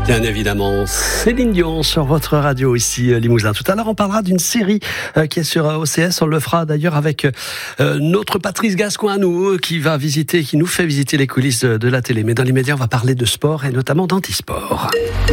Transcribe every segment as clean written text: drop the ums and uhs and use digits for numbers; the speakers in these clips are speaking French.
Bien évidemment, Céline Dion sur votre radio ici Limousin. Tout à l'heure, on parlera d'une série qui est sur OCS. On le fera d'ailleurs avec notre Patrice Gascoin, qui nous fait visiter les coulisses de la télé. Mais dans l'immédiat, on va parler de sport et notamment d'antisport.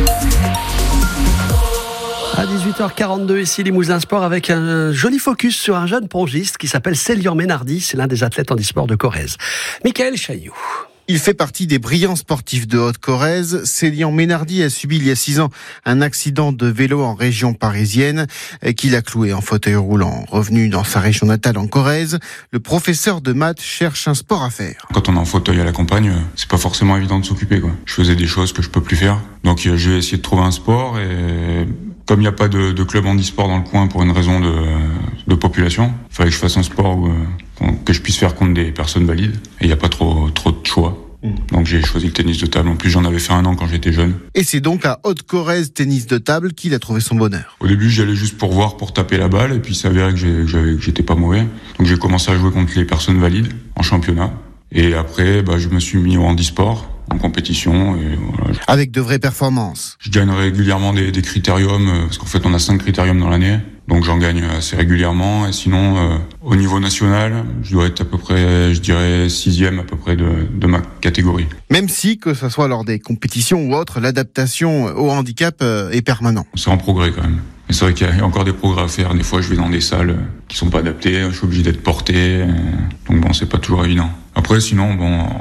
À 18h42, ici Limousin Sport, avec un joli focus sur un jeune pongiste qui s'appelle Célian Ménardi. C'est l'un des athlètes handisport de Corrèze. Michael Chailloux. Il fait partie des brillants sportifs de Haute-Corrèze. Célian Ménardi a subi il y a 6 ans un accident de vélo en région parisienne qui l'a cloué en fauteuil roulant. Revenu dans sa région natale en Corrèze, le professeur de maths cherche un sport à faire. Quand on est en fauteuil à la campagne, c'est pas forcément évident de s'occuper, quoi. Je faisais des choses que je peux plus faire. Donc j'ai essayé de trouver un sport et comme il n'y a pas de club handisport dans le coin pour une raison de population, il fallait que je fasse un sport que je puisse faire contre des personnes valides. Et il n'y a pas trop de choix. Donc j'ai choisi le tennis de table. En plus, j'en avais fait 1 an quand j'étais jeune. Et c'est donc à Haute-Corrèze tennis de table qu'il a trouvé son bonheur. Au début, j'y allais juste pour taper la balle. Et puis, il s'avérait que j'étais pas mauvais. Donc j'ai commencé à jouer contre les personnes valides en championnat. Et après, je me suis mis au handisport, en compétition. Et voilà. Avec de vraies performances. Je gagne régulièrement des critériums, parce qu'en fait, on a 5 critériums dans l'année. Donc j'en gagne assez régulièrement. Et sinon, au niveau national, je dois être à peu près, je dirais, 6e à peu près de ma catégorie. Même si, que ce soit lors des compétitions ou autres, l'adaptation au handicap est permanente. C'est en progrès quand même. Mais c'est vrai qu'il y a encore des progrès à faire. Des fois, je vais dans des salles qui sont pas adaptées. Je suis obligé d'être porté. Donc bon, c'est pas toujours évident. Après, sinon,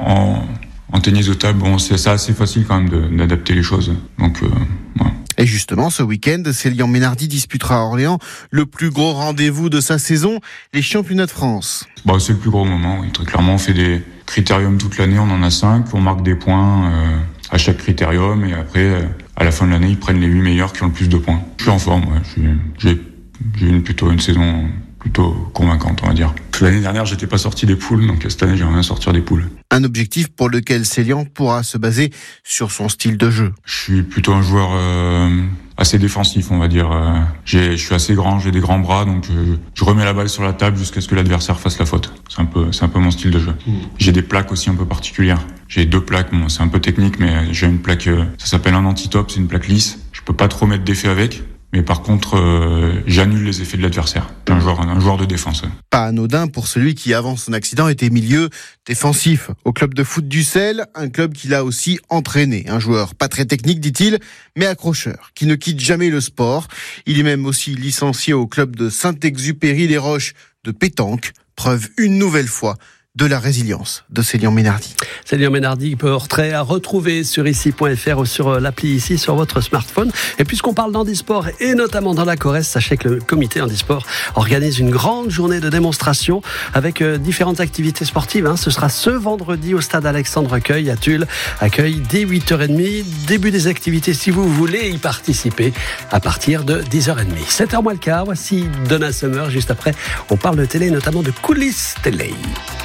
en tennis de table, c'est assez facile quand même d'adapter les choses. Donc, voilà. Et justement, ce week-end, Célian Ménardi disputera à Orléans le plus gros rendez-vous de sa saison, les championnats de France. C'est le plus gros moment, oui. Très clairement, on fait des critériums toute l'année, on en a 5, on marque des points à chaque critérium, et après, à la fin de l'année, ils prennent les 8 meilleurs qui ont le plus de points. Je suis en forme, ouais. J'ai plutôt une saison plutôt convaincante, on va dire. L'année dernière, j'étais pas sorti des poules, donc cette année, j'aimerais bien sortir des poules. Un objectif pour lequel Célian pourra se baser sur son style de jeu. Je suis plutôt un joueur assez défensif, on va dire. Je suis assez grand, j'ai des grands bras, donc je remets la balle sur la table jusqu'à ce que l'adversaire fasse la faute. C'est un peu mon style de jeu. J'ai des plaques aussi un peu particulières. J'ai 2 plaques, c'est un peu technique, mais j'ai une plaque, ça s'appelle un anti-top, c'est une plaque lisse. Je peux pas trop mettre d'effet avec. Mais par contre, j'annule les effets de l'adversaire. Je suis un joueur de défense. Pas anodin pour celui qui, avant son accident, était milieu défensif au club de foot d'Ussel, un club qu'il a aussi entraîné. Un joueur pas très technique, dit-il, mais accrocheur, qui ne quitte jamais le sport. Il est même aussi licencié au club de Saint-Exupéry-les-Roches de pétanque. Preuve une nouvelle fois de la résilience de Célian Ménardi. Célian Ménardi, portrait à retrouver sur ici.fr ou sur l'appli ici sur votre smartphone. Et puisqu'on parle d'handisport et notamment dans la Corrèze, sachez que le comité handisport organise une grande journée de démonstration avec différentes activités sportives. Ce sera ce vendredi au stade Alexandre Recueil à Tulle. Accueil dès 8h30. Début des activités si vous voulez y participer à partir de 10h30. 7h moins le quart. Voici Donna Summer. Juste après, on parle de télé, notamment de coulisses télé.